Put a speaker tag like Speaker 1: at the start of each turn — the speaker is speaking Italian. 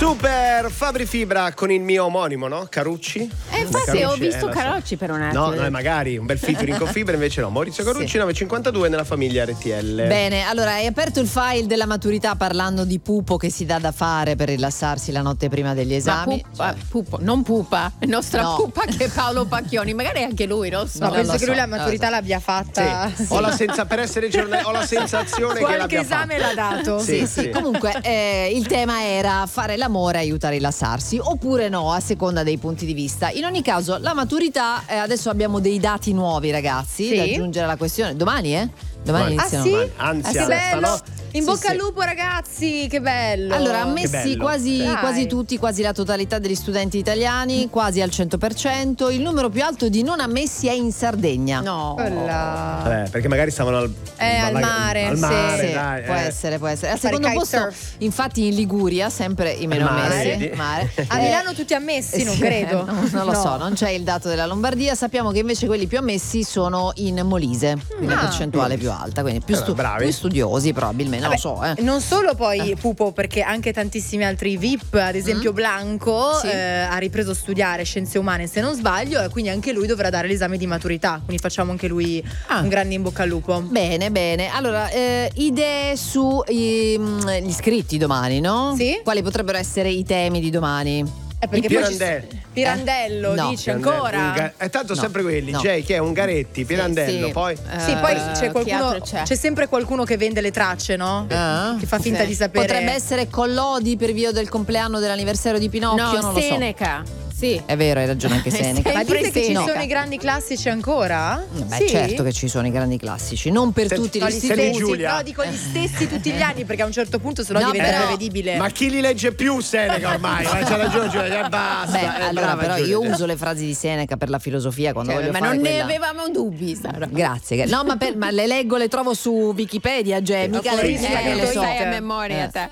Speaker 1: Super Fabri Fibra con il mio omonimo, no? Carucci.
Speaker 2: Infatti
Speaker 1: Carucci,
Speaker 2: ho visto
Speaker 1: lo so.
Speaker 2: Carocci per un attimo.
Speaker 1: No, magari un bel featuring con Fibra, invece no. Maurizio Carucci,
Speaker 3: Sì.
Speaker 1: 952 nella famiglia RTL.
Speaker 3: Bene, allora hai aperto il file della maturità parlando di pupo che si dà da fare per rilassarsi la notte prima degli esami.
Speaker 2: Pupo, non Pupa, il nostra
Speaker 3: No.
Speaker 2: Pupa che è Paolo Pacchioni, magari anche lui, non so.
Speaker 4: No, penso
Speaker 3: lo
Speaker 4: che
Speaker 3: so,
Speaker 4: lui la
Speaker 3: non lo
Speaker 4: maturità
Speaker 3: so.
Speaker 4: l'abbia fatta.
Speaker 1: Sì. Ho la per essere giornalista, ho la sensazione che
Speaker 4: Qualche
Speaker 1: l'abbia
Speaker 4: esame
Speaker 1: fatto.
Speaker 4: l'ha dato.
Speaker 1: Sì.
Speaker 3: Comunque il tema era fare l'amore aiuta a rilassarsi oppure no, a seconda dei punti di vista. In ogni caso la maturità, adesso abbiamo dei dati nuovi ragazzi
Speaker 4: Sì.
Speaker 3: da aggiungere alla questione. Domani Domani
Speaker 4: Ah
Speaker 3: iniziano.
Speaker 4: sì?
Speaker 1: Ansia,
Speaker 4: che bello!
Speaker 1: stanotte.
Speaker 4: In
Speaker 3: Sì,
Speaker 4: bocca al
Speaker 3: sì.
Speaker 4: lupo ragazzi, che bello!
Speaker 3: Allora,
Speaker 1: Che
Speaker 3: ammessi
Speaker 1: bello.
Speaker 3: quasi
Speaker 4: Dai.
Speaker 3: tutti, quasi la totalità degli studenti italiani, quasi al 100%. Il numero più alto di non ammessi è in Sardegna.
Speaker 2: No.
Speaker 4: Quella.
Speaker 1: Perché magari stavano al
Speaker 4: mare,
Speaker 1: al
Speaker 4: sì.
Speaker 1: mare,
Speaker 3: Sì,
Speaker 1: dai,
Speaker 3: può essere. Al
Speaker 4: Fare
Speaker 3: secondo posto,
Speaker 4: kitesurf.
Speaker 3: infatti, in Liguria, sempre i meno
Speaker 1: Mare.
Speaker 3: ammessi.
Speaker 1: Vedi?
Speaker 3: Mare.
Speaker 4: A Milano tutti ammessi, non
Speaker 3: Sì,
Speaker 4: credo.
Speaker 3: non lo so, non c'è il dato della Lombardia. Sappiamo che invece quelli più ammessi sono in Molise, quindi la percentuale più alta, quindi più,
Speaker 1: bravi.
Speaker 3: più studiosi probabilmente, non lo so.
Speaker 4: Non solo poi Pupo, perché anche tantissimi altri VIP, ad esempio Blanco,
Speaker 3: Sì.
Speaker 4: ha ripreso a studiare scienze umane se non sbaglio, e quindi anche lui dovrà dare l'esame di maturità, quindi facciamo anche lui un grande in bocca al lupo.
Speaker 3: Bene. Allora, idee su gli iscritti domani, no?
Speaker 4: Sì.
Speaker 3: Quali potrebbero essere i temi di domani?
Speaker 4: Perché poi
Speaker 1: Pirandello.
Speaker 4: Pirandello
Speaker 3: No.
Speaker 4: dice ancora.
Speaker 1: È tanto
Speaker 3: No,
Speaker 1: sempre quelli,
Speaker 3: no.
Speaker 1: Jay, che è Ungaretti, Pirandello,
Speaker 3: sì.
Speaker 1: poi
Speaker 4: Sì, poi c'è
Speaker 2: chi
Speaker 4: qualcuno,
Speaker 2: altro c'è?
Speaker 4: sempre qualcuno che vende le tracce, no?
Speaker 3: Ah,
Speaker 4: Che fa finta
Speaker 2: sì.
Speaker 4: di sapere.
Speaker 3: Potrebbe essere Collodi per via del compleanno dell'anniversario di Pinocchio,
Speaker 2: No,
Speaker 3: non lo so.
Speaker 2: Seneca. Sì.
Speaker 3: È vero, hai ragione anche Seneca.
Speaker 4: Ma
Speaker 2: Sempre
Speaker 4: dite che ci
Speaker 2: Seneca.
Speaker 4: sono i grandi classici ancora?
Speaker 3: Beh,
Speaker 4: Sì?
Speaker 3: certo che ci sono i grandi classici, non per tutti gli
Speaker 4: No, gli
Speaker 1: Senti,
Speaker 3: istituti.
Speaker 4: stessi,
Speaker 1: Giulia.
Speaker 4: no, dico gli stessi tutti gli anni, perché a un certo punto sennò
Speaker 3: No,
Speaker 4: diventa
Speaker 3: però-
Speaker 4: prevedibile.
Speaker 1: ma chi li legge più Seneca ormai? Ma c'ha ragione, Giulia, basta.
Speaker 3: Beh, allora
Speaker 1: brava,
Speaker 3: però
Speaker 1: Giulia.
Speaker 3: io uso le frasi di Seneca per la filosofia quando voglio
Speaker 2: ma
Speaker 3: fare
Speaker 2: non ne
Speaker 3: quella.
Speaker 2: avevamo dubbi, Sara.
Speaker 3: Grazie. No, ma le leggo, le trovo su Wikipedia, Gè, mica le
Speaker 4: sì,
Speaker 3: mica che le so.
Speaker 2: sai a memoria te.